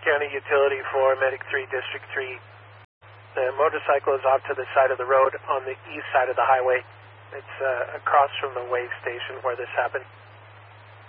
County Utility for Medic 3, District 3. The motorcycle is off to the side of the road on the east side of the highway. It's across from the wave station where this happened.